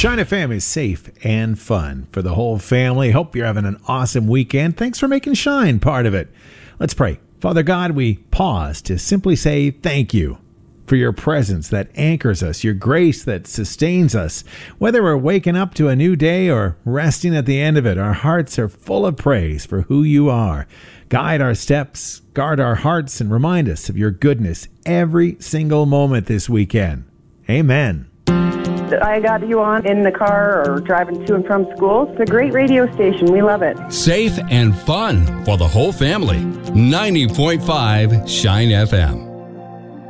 Shine FM is safe and fun for the whole family. Hope you're having an awesome weekend. Thanks for making Shine part of it. Let's pray. Father God, we pause to simply say thank you for your presence that anchors us, your grace that sustains us. Whether we're waking up to a new day or resting at the end of it, our hearts are full of praise for who you are. Guide our steps, guard our hearts, and remind us of your goodness every single moment this weekend. Amen. I got you on in the car or driving to and from school. It's a great radio station. We love it. Safe and fun for the whole family. 90.5 Shine FM.